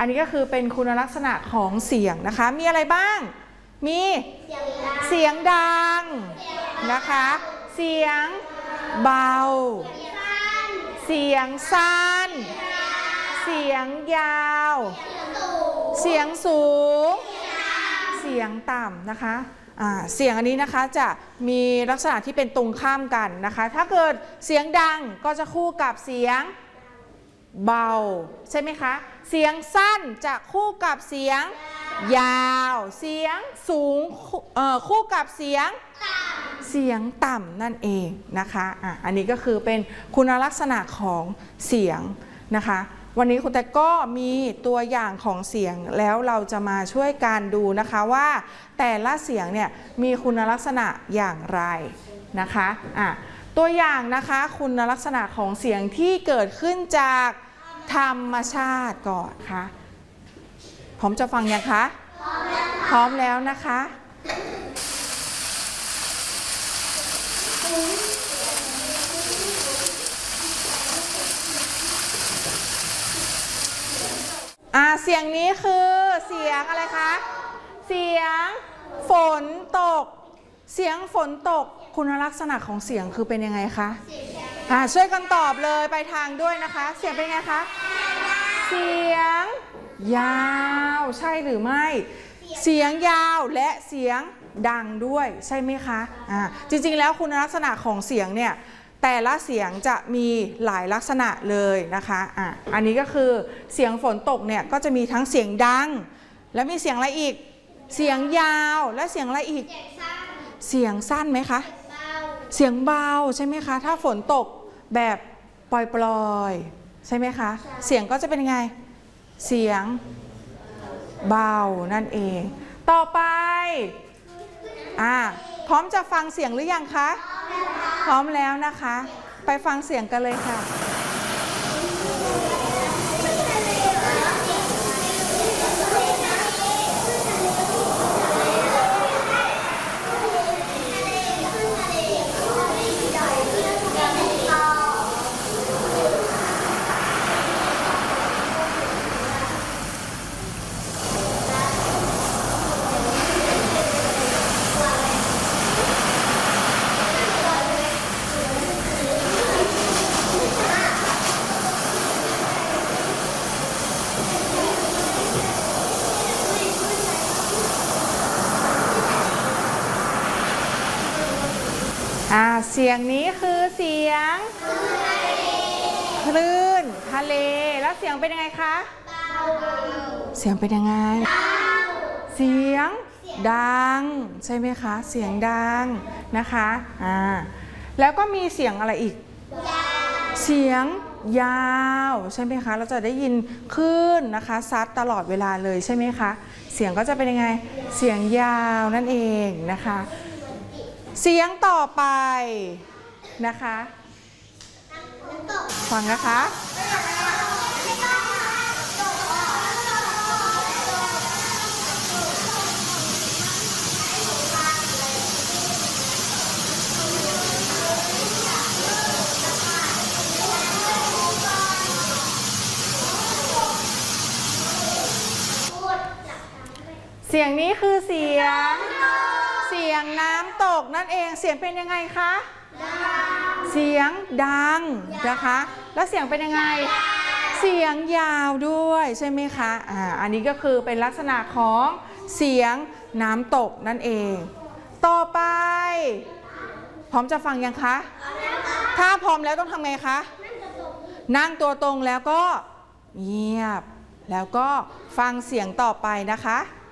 อันนี้ก็คือเป็นคุณลักษณะของเสียงนะคะมีอะไรบ้างมีเสียงดังนะคะเสียงเบาเสียงสั้นเสียงยาวเสียงสูงเสียงต่ำนะคะเสียงอันนี้นะคะจะมีลักษณะที่เป็นตรงข้ามกันนะคะถ้าเกิดเสียงดังก็จะคู่กับเสียงเบาใช่ไหมคะเสียงสั้นจะคู่กับเสียงยาวเสียงสูงคู่กับเสียงต่ำนั่นเองนะคะอันนี้ก็คือเป็นคุณลักษณะของเสียงนะคะวันนี้คุณแต่ก็มีตัวอย่างของเสียงแล้วเราจะมาช่วยกันดูนะคะว่าแต่ละเสียงเนี่ยมีคุณลักษณะอย่างไรนะคะตัวอย่างนะคะคุณลักษณะของเสียงที่เกิดขึ้นจากธรรมชาติก่อนค่ะพร้อมจะฟังยังคะพร้อมแล้วนะคะเสียงนี้คือเสียงอะไรคะเสียงฝนตกเสียงฝนตกคุณลักษณะของเสียงคือเป็นยังไงคะช่วยกันตอบเลยไปทางด้วยนะคะเสียงเป็นไงคะเสียงยาวใช่หรือไม่เสียงยาวและเสียงดังด้วยใช่ไหมคะจริงๆแล้วคุณลักษณะของเสียงเนี่ยแต่ละเสียงจะมีหลายลักษณะเลยนะคะอันนี้ก็คือเสียงฝนตกเนี่ยก็จะมีทั้งเสียงดังและมีเสียงอะไรอีกเสียงยาวและเสียงอะไรอีกเสียงสั้นไหมคะเสียงเบาใช่ไหมคะถ้าฝนตกแบบปล่อยๆใช่ไหมคะเสียงก็จะเป็นยังไงเสียงเบานั่นเองต่อไปพร้อมจะฟังเสียงหรือยังคะพร้อมแล้วนะคะไปฟังเสียงกันเลยค่ะเสียงนี้คือเสียงคลื่นทะเลแล้วเสียงเป็นยังไงคะเสียงเป็นยังไงเสียงดังใช่ไหมคะเสียงดังนะคะแล้วก็มีเสียงอะไรอีกเสียงยาวใช่ไหมคะเราจะได้ยินคลื่นนะคะซัดตลอดเวลาเลยใช่ไหมคะเสียงก็จะเป็นยังไงเสียงยาวนั่นเองนะคะเสียงต่อไปนะคะฟังนะคะเสียงนี้คือเสียงน้ำตกนั่นเองเสียงเป็นยังไงคะเสียงดังนะคะแล้วเสียงเป็นยังไงเสียงยาวด้วยใช่ไหมคะอันนี้ก็คือเป็นลักษณะของเสียงน้ำตกนั่นเองต่อไปพร้อมจะฟังยังคะถ้าพร้อมแล้วต้องทำไงคะนั่งตัวตรงแล้วก็เงียบแล้วก็ฟังเสียงต่อไปนะคะ